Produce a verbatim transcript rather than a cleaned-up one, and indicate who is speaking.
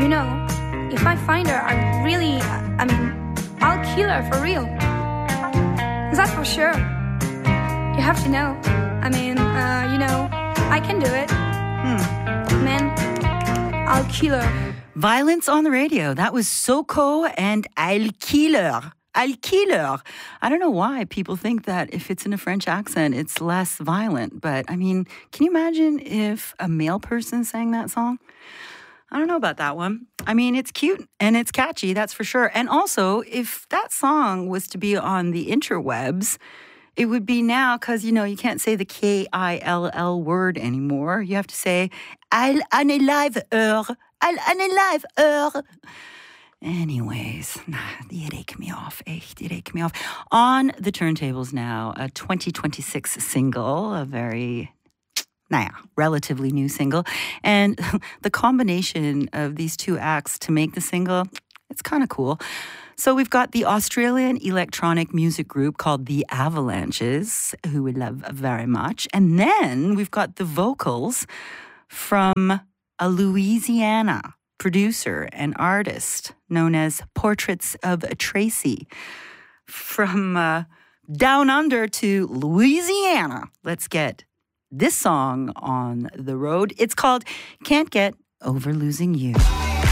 Speaker 1: you know, if I find her, I really, I mean, I'll kill her for real. That's for sure. You have to know. I mean, uh, you know, I can do it.
Speaker 2: Hmm.
Speaker 1: Man, I'll kill her.
Speaker 2: Violence on the radio. That was Soko and I'll kill her. I'll kill her. I don't know why people think that if it's in a French accent, it's less violent. But, I mean, can you imagine if a male person sang that song? I don't know about that one. I mean, it's cute and it's catchy, that's for sure. And also, if that song was to be on the interwebs, it would be now, because, you know, you can't say the K I L L word anymore. You have to say, I'll unalive her. I'll unalive her. Anyways, die reek me off, echt, die reek me off. On the turntables now, a twenty twenty-six single, a very, naja, relatively new single. And the combination of these two acts to make the single, it's kind of cool. So we've got the Australian electronic music group called The Avalanches, who we love very much. And then we've got the vocals from a Louisiana producer and artist known as Portraits of Tracy. From uh, down under to Louisiana, let's get this song on the road. It's called Can't Get Over Losing You.